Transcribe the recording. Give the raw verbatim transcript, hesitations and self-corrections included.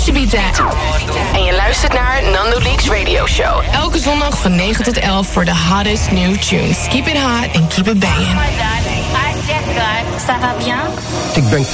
Chibita. En je luistert naar Nando Leaks Radio Show. Elke zondag van negen tot elf voor de hottest new tunes. Keep it hot and keep it banging. Ça va bien? Ik ben